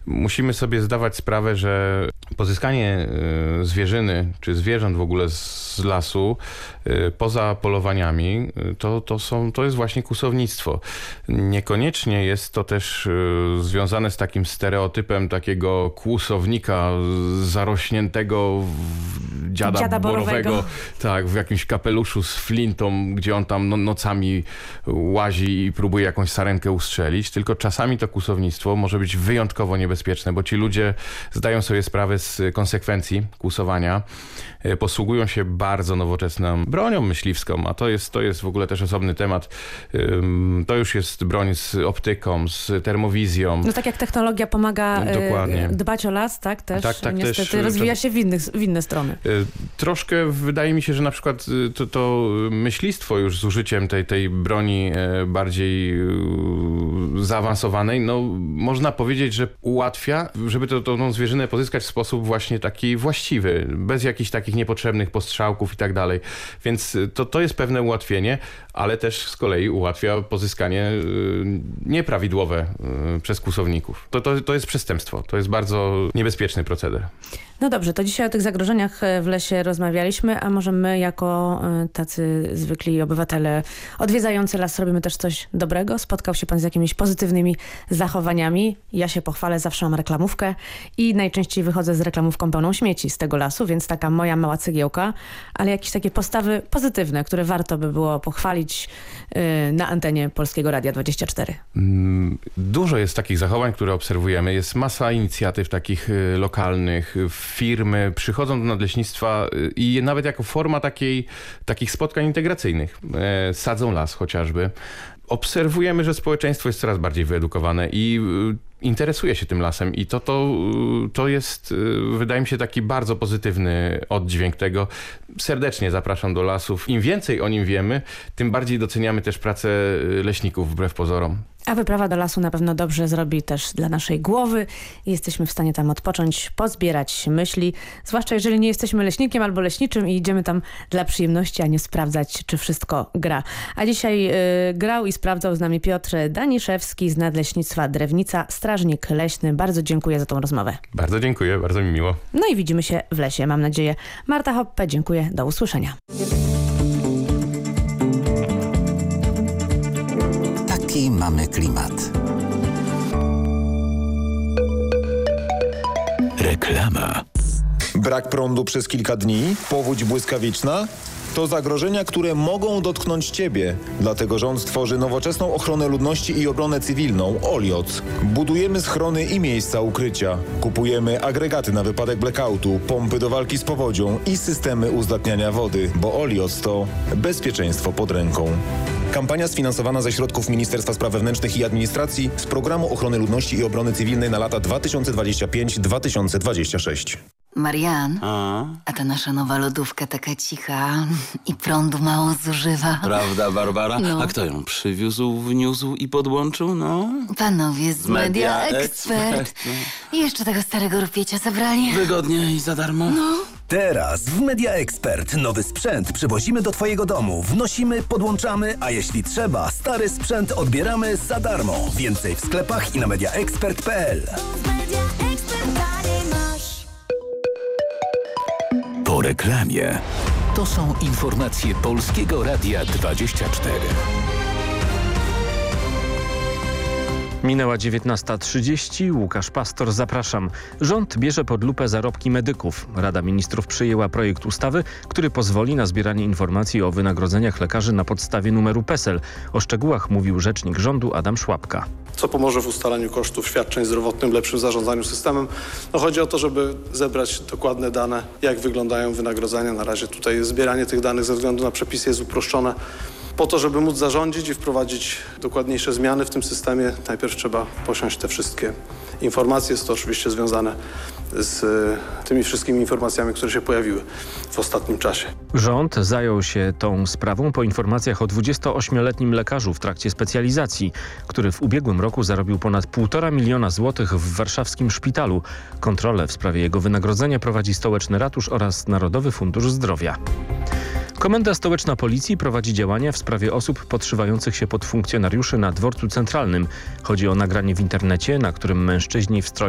musimy sobie zdawać sprawę, że pozyskanie zwierzyny czy zwierząt w ogóle z lasu poza polowaniami to jest właśnie kłusownictwo. Niekoniecznie jest to też związane z takim stereotypem takiego kłusownika zarośniętego dziada borowego, tak, w jakimś kapeluszu z flintą, gdzie on tam nocami łazi i próbuje jakąś sarenkę ustrzelić, tylko czasami to kłusownictwo może być wyjątkowo niebezpieczne, bo ci ludzie zdają sobie sprawę z konsekwencji kłusowania, posługują się bardzo nowoczesną bronią myśliwską, a to jest w ogóle też osobny temat. To już jest broń z optyką, z termowizją. No tak jak technologia pomaga dbać o las, tak też tak, niestety też, rozwija się w inne strony. Troszkę wydaje mi się, że na przykład to myślistwo już z użyciem tej broni bardziej zaawansowanej, no można powiedzieć, że ułatwia, żeby tą zwierzynę pozyskać w sposób właśnie taki właściwy, bez jakichś takich niepotrzebnych postrzałków i tak dalej. Więc to jest pewne ułatwienie, ale też z kolei ułatwia pozyskanie nieprawidłowe przez kłusowników. To jest przestępstwo. To jest bardzo niebezpieczny proceder. No dobrze, to dzisiaj o tych zagrożeniach w lesie rozmawialiśmy, a może my jako tacy zwykli obywatele odwiedzający las robimy też coś dobrego? Spotkał się pan z jakimiś pozytywnymi zachowaniami? Ja się pochwalę, zawsze mam reklamówkę i najczęściej wychodzę z reklamówką pełną śmieci z tego lasu, więc taka moja mała cegiełka, ale jakieś takie postawy pozytywne, które warto by było pochwalić na antenie Polskiego Radia 24. Dużo jest takich zachowań, które obserwujemy. Jest masa inicjatyw takich lokalnych. Firmy przychodzą do nadleśnictwa i nawet jako forma takich spotkań integracyjnych. Sadzą las chociażby. Obserwujemy, że społeczeństwo jest coraz bardziej wyedukowane i interesuje się tym lasem i to jest, wydaje mi się, taki bardzo pozytywny oddźwięk tego. Serdecznie zapraszam do lasów. Im więcej o nim wiemy, tym bardziej doceniamy też pracę leśników wbrew pozorom. A wyprawa do lasu na pewno dobrze zrobi też dla naszej głowy. Jesteśmy w stanie tam odpocząć, pozbierać myśli, zwłaszcza jeżeli nie jesteśmy leśnikiem albo leśniczym i idziemy tam dla przyjemności, a nie sprawdzać, czy wszystko gra. A dzisiaj grał i sprawdzał z nami Piotr Daniszewski z Nadleśnictwa Drewnica, strażnik leśny. Bardzo dziękuję za tą rozmowę. Bardzo dziękuję, bardzo mi miło. No i widzimy się w lesie, mam nadzieję. Marta Hoppe, dziękuję, do usłyszenia. Taki mamy klimat. Reklama. Brak prądu przez kilka dni? Powódź błyskawiczna? To zagrożenia, które mogą dotknąć Ciebie. Dlatego rząd tworzy nowoczesną ochronę ludności i obronę cywilną OLIOC. Budujemy schrony i miejsca ukrycia. Kupujemy agregaty na wypadek blackoutu, pompy do walki z powodzią i systemy uzdatniania wody, bo OLIOC to bezpieczeństwo pod ręką. Kampania sfinansowana ze środków Ministerstwa Spraw Wewnętrznych i Administracji z Programu Ochrony Ludności i Obrony Cywilnej na lata 2025-2026. Marian, a ta nasza nowa lodówka taka cicha i prądu mało zużywa. Prawda, Barbara? No. A kto ją przywiózł, wniósł i podłączył? No. Panowie z Media Expert. I jeszcze tego starego rupiecia zabrali. Wygodnie i za darmo. No. Teraz w Media Expert nowy sprzęt przywozimy do Twojego domu. Wnosimy, podłączamy, a jeśli trzeba, stary sprzęt odbieramy za darmo. Więcej w sklepach i na mediaexpert.pl. Po reklamie. To są informacje Polskiego Radia 24. Minęła 19:30. Łukasz Pastor, zapraszam. Rząd bierze pod lupę zarobki medyków. Rada Ministrów przyjęła projekt ustawy, który pozwoli na zbieranie informacji o wynagrodzeniach lekarzy na podstawie numeru PESEL. O szczegółach mówił rzecznik rządu Adam Szłapka. Co pomoże w ustalaniu kosztów świadczeń zdrowotnych, lepszym zarządzaniu systemem. Chodzi o to, żeby zebrać dokładne dane, jak wyglądają wynagrodzenia. Na razie tutaj zbieranie tych danych ze względu na przepisy jest uproszczone. Po to, żeby móc zarządzić i wprowadzić dokładniejsze zmiany w tym systemie, najpierw trzeba posiąść te wszystkie informacje. Jest to oczywiście związane z tymi wszystkimi informacjami, które się pojawiły w ostatnim czasie. Rząd zajął się tą sprawą po informacjach o 28-letnim lekarzu w trakcie specjalizacji, który w ubiegłym roku zarobił ponad 1,5 miliona złotych w warszawskim szpitalu. Kontrolę w sprawie jego wynagrodzenia prowadzi Stołeczny Ratusz oraz Narodowy Fundusz Zdrowia. Komenda Stołeczna Policji prowadzi działania w sprawie osób podszywających się pod funkcjonariuszy na Dworcu Centralnym. Chodzi o nagranie w internecie, na którym mężczyźni w stroju